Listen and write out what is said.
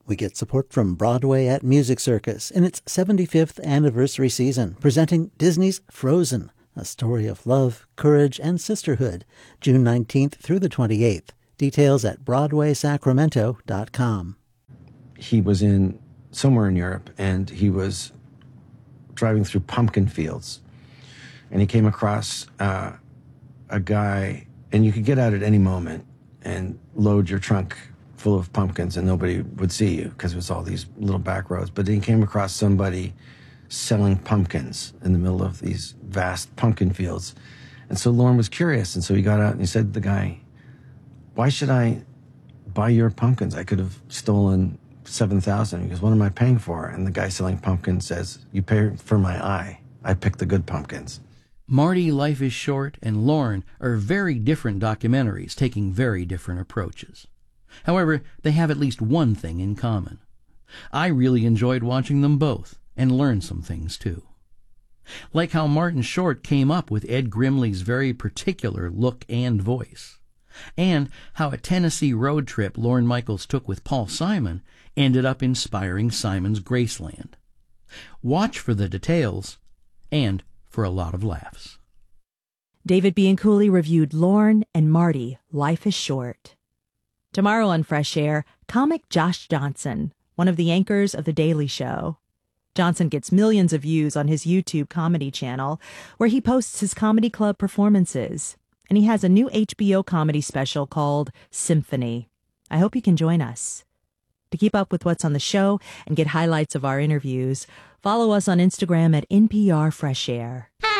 We get support from Broadway at Music Circus in its 75th anniversary season, presenting Disney's Frozen, a story of love, courage, and sisterhood, June 19th through the 28th. Details at BroadwaySacramento.com. He was in somewhere in Europe, and he was driving through pumpkin fields, and he came across a guy, and you could get out at any moment and load your trunk full of pumpkins and nobody would see you because it was all these little back roads. But then he came across somebody selling pumpkins in the middle of these vast pumpkin fields. And so Lorne was curious, and so he got out and he said to the guy, "Why should I buy your pumpkins? I could have stolen 7,000. He goes, "What am I paying for?" And the guy selling pumpkins says, "You pay for my eye. I pick the good pumpkins." Marty, Life is Short, and Lorne are very different documentaries taking very different approaches. However, they have at least one thing in common. I really enjoyed watching them both and learned some things too. Like how Martin Short came up with Ed Grimley's very particular look and voice, and how a Tennessee road trip Lorne Michaels took with Paul Simon ended up inspiring Simon's Graceland. Watch for the details and for a lot of laughs. David Bianculli reviewed Lorne and Marty, Life is Short. Tomorrow on Fresh Air, comic Josh Johnson, one of the anchors of The Daily Show. Johnson gets millions of views on his YouTube comedy channel, where he posts his comedy club performances. And he has a new HBO comedy special called Symphony. I hope you can join us. To keep up with what's on the show and get highlights of our interviews, follow us on Instagram at NPR Fresh Air.